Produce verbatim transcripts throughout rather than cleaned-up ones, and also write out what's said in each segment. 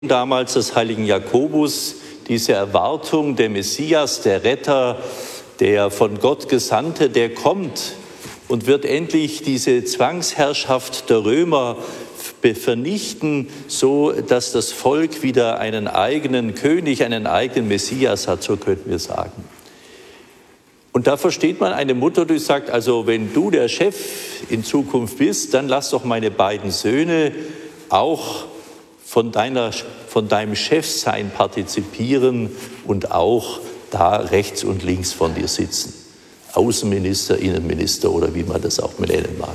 damals des heiligen Jakobus, diese Erwartung, der Messias, der Retter, der von Gott Gesandte, der kommt und wird endlich diese Zwangsherrschaft der Römer vernichten, so dass das Volk wieder einen eigenen König, einen eigenen Messias hat, so könnten wir sagen. Und da versteht man eine Mutter, die sagt, also wenn du der Chef in Zukunft bist, dann lass doch meine beiden Söhne auch von, deiner, von deinem Chefsein partizipieren und auch da rechts und links von dir sitzen. Außenminister, Innenminister oder wie man das auch nennen mag.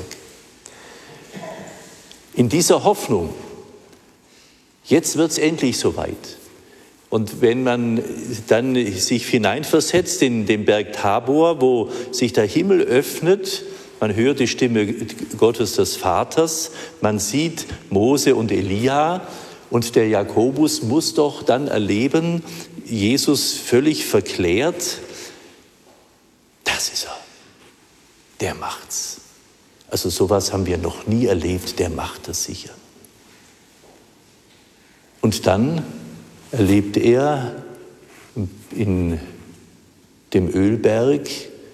In dieser Hoffnung, jetzt wird es endlich soweit. Und wenn man dann sich hineinversetzt in den Berg Tabor, wo sich der Himmel öffnet, man hört die Stimme Gottes des Vaters, man sieht Mose und Elia und der Jakobus muss doch dann erleben, Jesus völlig verklärt, das ist er, der macht's. Also sowas haben wir noch nie erlebt, der macht das sicher. Und dann erlebt er in dem Ölberg,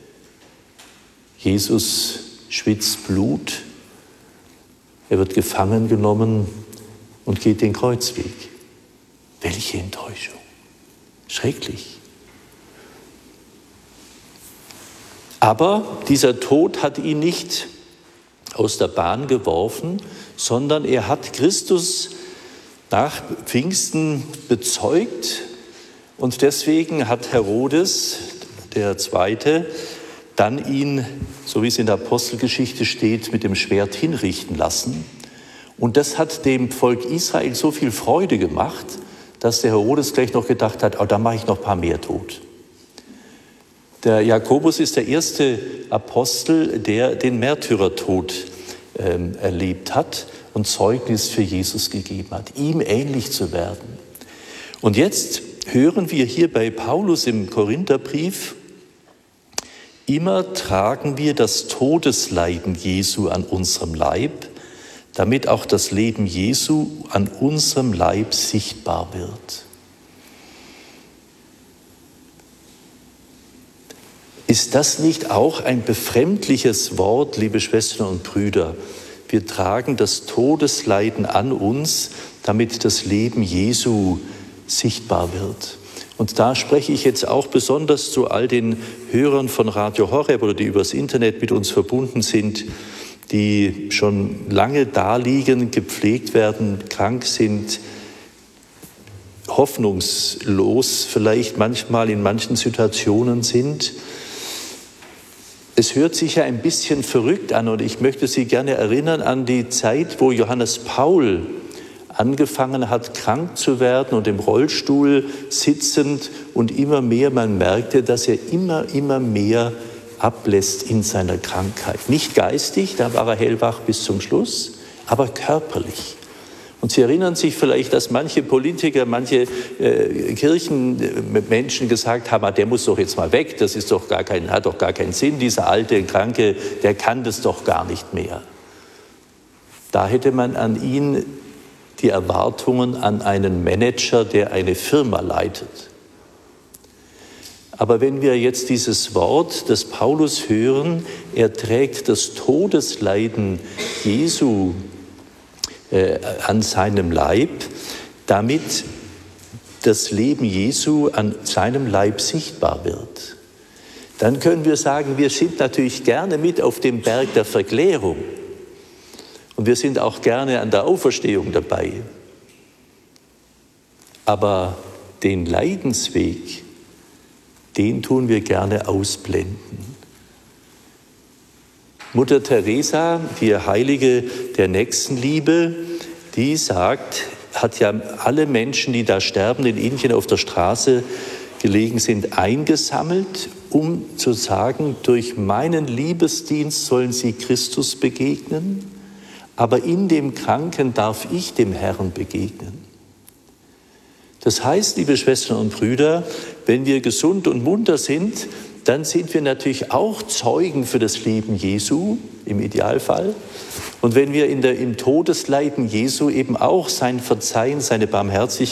Jesus schwitzt Blut, er wird gefangen genommen und geht den Kreuzweg. Welche Enttäuschung, schrecklich. Aber dieser Tod hat ihn nicht aus der Bahn geworfen, sondern er hat Christus nach Pfingsten bezeugt und deswegen hat Herodes, der Zweite, dann ihn, so wie es in der Apostelgeschichte steht, mit dem Schwert hinrichten lassen. Und das hat dem Volk Israel so viel Freude gemacht, dass der Herodes gleich noch gedacht hat, oh, da mache ich noch ein paar mehr tot. Der Jakobus ist der erste Apostel, der den Märtyrertod ähm, erlebt hat und Zeugnis für Jesus gegeben hat, ihm ähnlich zu werden. Und jetzt hören wir hier bei Paulus im Korintherbrief, immer tragen wir das Todesleiden Jesu an unserem Leib, damit auch das Leben Jesu an unserem Leib sichtbar wird. Ist das nicht auch ein befremdliches Wort, liebe Schwestern und Brüder? Wir tragen das Todesleiden an uns, damit das Leben Jesu sichtbar wird. Und da spreche ich jetzt auch besonders zu all den Hörern von Radio Horeb oder die übers Internet mit uns verbunden sind, die schon lange da liegen, gepflegt werden, krank sind, hoffnungslos vielleicht manchmal in manchen Situationen sind. Es hört sich ja ein bisschen verrückt an und ich möchte Sie gerne erinnern an die Zeit, wo Johannes Paul angefangen hat, krank zu werden und im Rollstuhl sitzend und immer mehr, man merkte, dass er immer, immer mehr ablässt in seiner Krankheit. Nicht geistig, da war er hellwach bis zum Schluss, aber körperlich. Und Sie erinnern sich vielleicht, dass manche Politiker, manche äh, Kirchenmenschen gesagt haben, der muss doch jetzt mal weg, das ist doch gar kein, hat doch gar keinen Sinn, dieser alte Kranke, der kann das doch gar nicht mehr. Da hätte man an ihn die Erwartungen an einen Manager, der eine Firma leitet. Aber wenn wir jetzt dieses Wort des Paulus hören, er trägt das Todesleiden Jesu äh, an seinem Leib, damit das Leben Jesu an seinem Leib sichtbar wird. Dann können wir sagen, wir sind natürlich gerne mit auf dem Berg der Verklärung. Und wir sind auch gerne an der Auferstehung dabei. Aber den Leidensweg, den tun wir gerne ausblenden. Mutter Teresa, die Heilige der Nächstenliebe, die sagt, hat ja alle Menschen, die da sterben, in Indien auf der Straße gelegen sind, eingesammelt, um zu sagen, durch meinen Liebesdienst sollen sie Christus begegnen, aber in dem Kranken darf ich dem Herrn begegnen. Das heißt, liebe Schwestern und Brüder, wenn wir gesund und munter sind, dann sind wir natürlich auch Zeugen für das Leben Jesu, im Idealfall. Und wenn wir in der, im Todesleiden Jesu eben auch sein Verzeihen, seine Barmherzigkeit